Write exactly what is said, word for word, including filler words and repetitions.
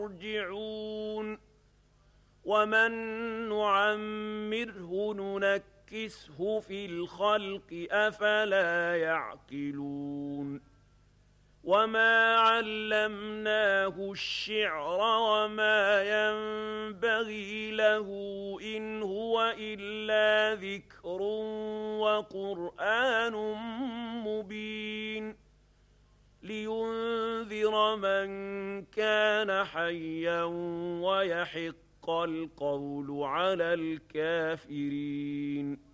يرجعون ومن نعمره ننكسه في الخلق أفلا يعقلون وما علمناه الشعر وما ينبغي له إن هو إلا ذكر وقرآن مبين لينذر من كان حيا ويحق القول على الكافرين